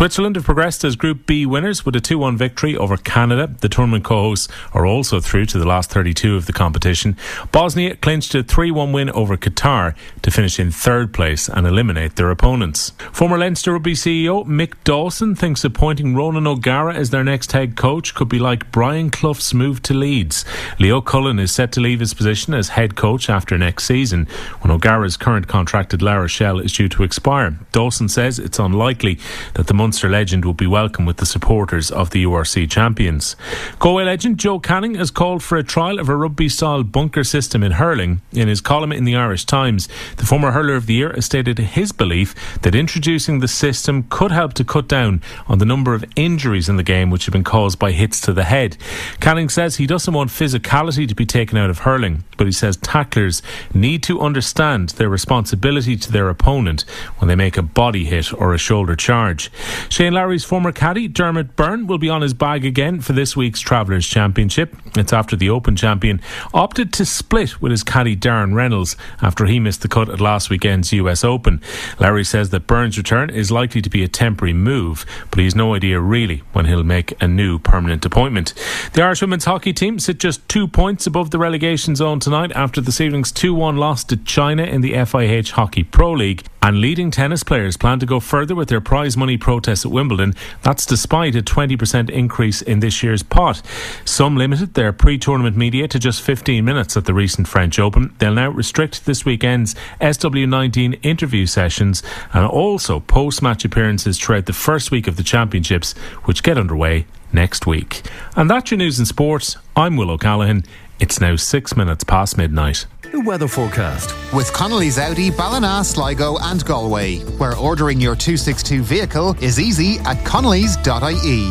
Switzerland have progressed as Group B winners with a 2-1 victory over Canada. The tournament co-hosts are also through to the last 32 of the competition. Bosnia clinched a 3-1 win over Qatar to finish in third place and eliminate their opponents. Former Leinster Rugby CEO Mick Dawson thinks appointing Ronan O'Gara as their next head coach could be like Brian Clough's move to Leeds. Leo Cullen is set to leave his position as head coach after next season, when O'Gara's current contract at La Rochelle is due to expire. Dawson says it's unlikely that the Munster legend will be welcome with the supporters of the URC champions. Galway legend Joe Canning has called for a trial of a rugby-style bunker system in hurling. In his column in the Irish Times, the former hurler of the year has stated his belief that introducing the system could help to cut down on the number of injuries in the game which have been caused by hits to the head. Canning says he doesn't want physicality to be taken out of hurling, but he says tacklers need to understand their responsibility to their opponent when they make a body hit or a shoulder charge. Shane Lowry's former caddy Dermot Byrne will be on his bag again for this week's Travellers' Championship. It's after the Open champion opted to split with his caddy Darren Reynolds after he missed the cut at last weekend's US Open. Lowry says that Byrne's return is likely to be a temporary move, but he has no idea really when he'll make a new permanent appointment. The Irish women's hockey team sit just 2 points above the relegation zone tonight after this evening's 2-1 loss to China in the FIH Hockey Pro League. And leading tennis players plan to go further with their prize money protests at Wimbledon. That's despite a 20% increase in this year's pot. Some limited their pre-tournament media to just 15 minutes at the recent French Open. They'll now restrict this weekend's SW19 interview sessions and also post-match appearances throughout the first week of the championships, which get underway next week. And that's your news and sports. I'm Will O'Callaghan. It's now 6 minutes past midnight. The weather forecast with Connolly's Audi, Ballina, Sligo and Galway, where ordering your 262 vehicle is easy at connolly's.ie.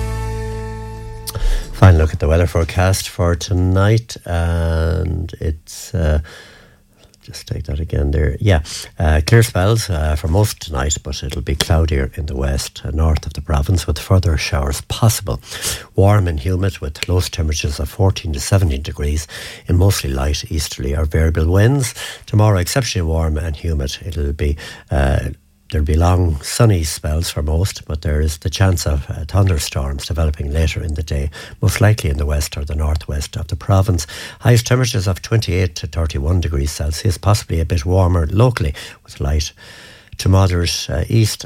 Final look at the weather forecast for tonight, and it's just take that again there. Clear spells for most tonight, but it'll be cloudier in the west and north of the province with further showers possible. Warm and humid with lowest temperatures of 14 to 17 degrees in mostly light easterly or variable winds. Tomorrow exceptionally warm and humid. It'll be there'll be long sunny spells for most, but there is the chance of thunderstorms developing later in the day, most likely in the west or the northwest of the province. Highest temperatures of 28 to 31 degrees Celsius, possibly a bit warmer locally with light to moderate east